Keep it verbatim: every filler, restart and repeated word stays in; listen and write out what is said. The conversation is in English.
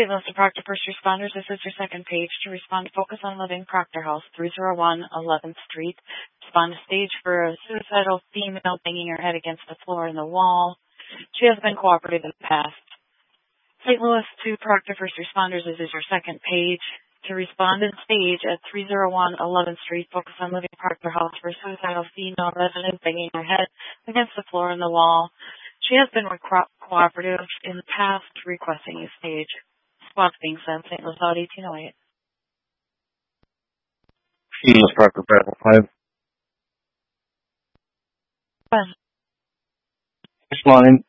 Saint Louis Proctor First Responders, this is your second page. To respond, focus on living Proctor House, three oh one eleventh Street. Respond to stage for a suicidal female banging her head against the floor and the wall. She has been cooperative in the past. Saint Louis to Proctor First Responders, this is your second page. To respond in stage at three oh one eleventh Street, focus on living Proctor House for a suicidal female resident banging her head against the floor and the wall. She has been co- cooperative in the past, requesting a stage. Spots being sent, Saint Louis out eighteen oh eight. Saint Louis Proctor Bravo five. When? Next line,